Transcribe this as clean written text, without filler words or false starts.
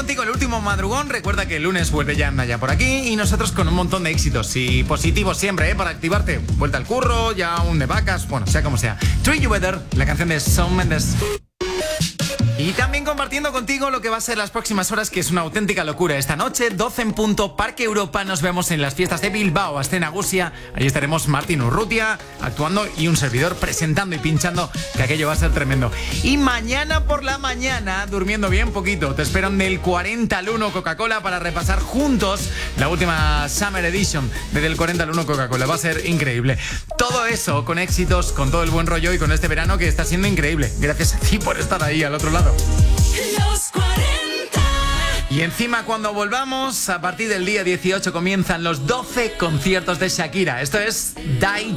contigo el último madrugón. Recuerda que el lunes vuelve ya Naya por aquí y nosotros con un montón de éxitos y positivos siempre, para activarte. Vuelta al curro, ya un de vacas, bueno, sea como sea. Treat You Better, la canción de Shawn Mendes. Y también compartiendo contigo lo que va a ser las próximas horas, que es una auténtica locura. Esta noche, 12 en punto, Parque Europa. Nos vemos en las fiestas de Bilbao, Astena Gusia. Ahí estaremos Martín Urrutia actuando y un servidor presentando y pinchando, que aquello va a ser tremendo. Y mañana por la mañana, durmiendo bien poquito, te esperan del 40 al 1 Coca-Cola para repasar juntos la última Summer Edition de Del 40 al 1 Coca-Cola. Va a ser increíble. Todo eso con éxitos, con todo el buen rollo y con este verano que está siendo increíble. Gracias a ti por estar ahí al otro lado. Los 40. Y encima, cuando volvamos, a partir del día 18 comienzan los 12 conciertos de Shakira. Esto es Die